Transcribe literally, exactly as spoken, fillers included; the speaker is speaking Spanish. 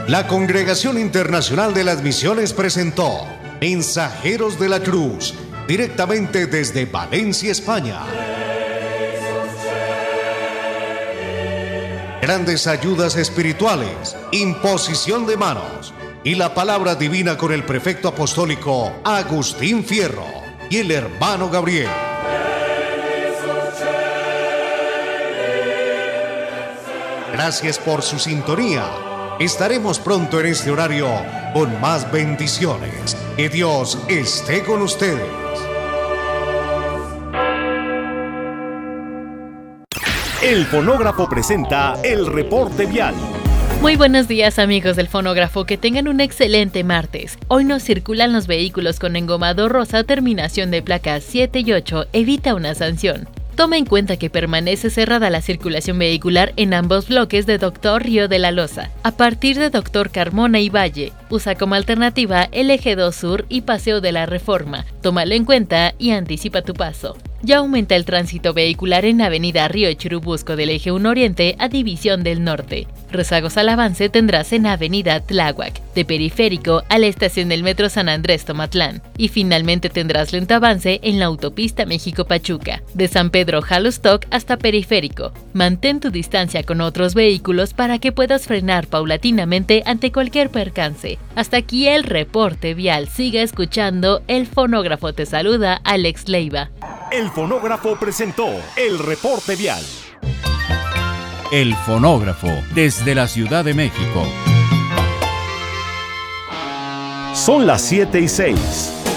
La Congregación Internacional de las Misiones presentó Mensajeros de la Cruz, directamente desde Valencia, España. Grandes ayudas espirituales, imposición de manos y la palabra divina con el prefecto apostólico Agustín Fierro y el hermano Gabriel. Gracias por su sintonía. Estaremos pronto en este horario con más bendiciones. Que Dios esté con ustedes. El Fonógrafo presenta el reporte vial. Muy buenos días, amigos del Fonógrafo, que tengan un excelente martes. Hoy no circulan los vehículos con engomado rosa terminación de placas siete y ocho, evita una sanción. Toma en cuenta que permanece cerrada la circulación vehicular en ambos bloques de Doctor Río de la Loza, a partir de Doctor Carmona y Valle. Usa como alternativa el Eje dos Sur y Paseo de la Reforma. Tómalo en cuenta y anticipa tu paso. Ya aumenta el tránsito vehicular en Avenida Río Churubusco del Eje uno Oriente a División del Norte. Rezagos al avance tendrás en Avenida Tláhuac, de Periférico a la estación del Metro San Andrés Tomatlán. Y finalmente tendrás lento avance en la autopista México-Pachuca, de San Pedro Jalostoc hasta Periférico. Mantén tu distancia con otros vehículos para que puedas frenar paulatinamente ante cualquier percance. Hasta aquí el reporte vial. Siga escuchando El Fonógrafo. Te saluda Alex Leiva. El Fonógrafo presentó el reporte vial. El Fonógrafo, desde la Ciudad de México. Son las siete y seis.